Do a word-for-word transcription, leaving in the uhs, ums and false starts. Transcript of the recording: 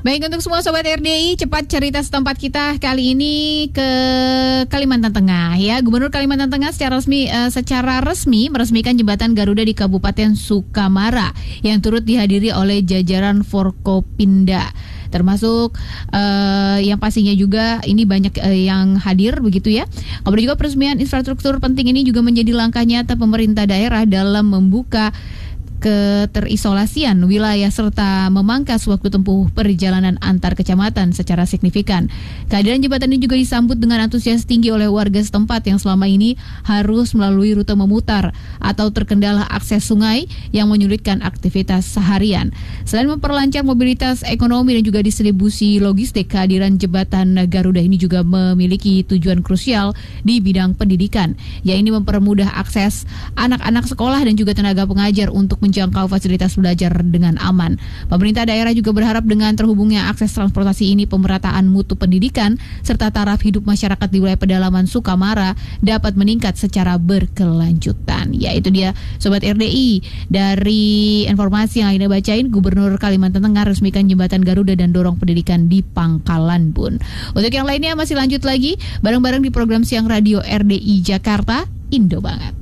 Baik, untuk semua Sobat R D I, cepat cerita setempat kita kali ini ke Kalimantan Tengah ya. Gubernur Kalimantan Tengah secara resmi uh, secara resmi meresmikan jembatan Garuda di Kabupaten Sukamara yang turut dihadiri oleh jajaran Forkopimda. Termasuk uh, yang pastinya juga ini banyak uh, yang hadir begitu ya. Kemudian juga peresmian infrastruktur penting ini juga menjadi langkah nyata pemerintah daerah dalam membuka keterisolasian wilayah serta memangkas waktu tempuh perjalanan antar kecamatan secara signifikan. Kehadiran jembatan ini juga disambut dengan antusias tinggi oleh warga setempat yang selama ini harus melalui rute memutar atau terkendala akses sungai yang menyulitkan aktivitas seharian. Selain memperlancar mobilitas ekonomi dan juga distribusi logistik, kehadiran jembatan Garuda ini juga memiliki tujuan krusial di bidang pendidikan, yaitu mempermudah akses anak-anak sekolah dan juga tenaga pengajar untuk menjangkau fasilitas belajar dengan aman. Pemerintah daerah juga berharap dengan terhubungnya akses transportasi ini, pemerataan mutu pendidikan serta taraf hidup masyarakat di wilayah pedalaman Sukamara dapat meningkat secara berkelanjutan. Ya, itu dia Sobat R D I. Dari informasi yang Aina bacain, Gubernur Kalimantan Tengah resmikan jembatan Garuda dan dorong pendidikan di Pangkalan Bun. Untuk yang lainnya masih lanjut lagi bareng-bareng di program Siang Radio R D I Jakarta, Indo banget.